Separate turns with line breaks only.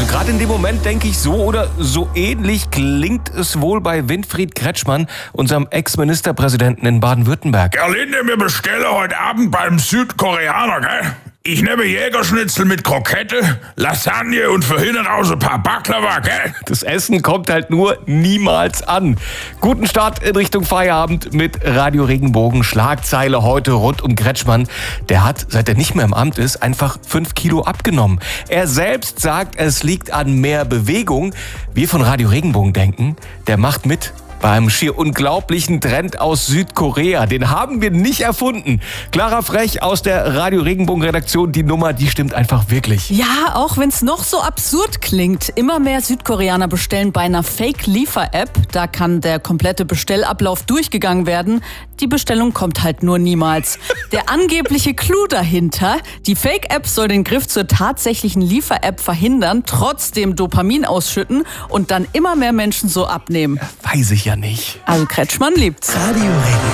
gerade in dem Moment denke ich, so oder so ähnlich klingt es wohl bei Winfried Kretschmann, unserem Ex-Ministerpräsidenten in Baden-Württemberg.
Gerlinde, wir bestellen heute Abend beim Südkoreaner, gell? Ich nehme Jägerschnitzel mit Krokette, Lasagne und für hinten raus ein paar Baklava, gell?
Das Essen kommt halt nur niemals an. Guten Start in Richtung Feierabend mit Radio Regenbogen. Schlagzeile heute rund um Kretschmann. Der hat, seit er nicht mehr im Amt ist, einfach 5 Kilo abgenommen. Er selbst sagt, es liegt an mehr Bewegung. Wir von Radio Regenbogen denken, der macht mit bei einem schier unglaublichen Trend aus Südkorea. Den haben wir nicht erfunden. Clara Frech aus der Radio Regenbogen Redaktion, die Nummer, die stimmt einfach wirklich.
Ja, auch wenn es noch so absurd klingt. Immer mehr Südkoreaner bestellen bei einer Fake-Liefer-App. Da kann der komplette Bestellablauf durchgegangen werden. Die Bestellung kommt halt nur niemals. Der angebliche Clou dahinter: die Fake-App soll den Griff zur tatsächlichen Liefer-App verhindern, trotzdem Dopamin ausschütten und dann immer mehr Menschen so abnehmen.
Weiß ich ja nicht.
Also Kretschmann liebt's.
Radio Regenbogen.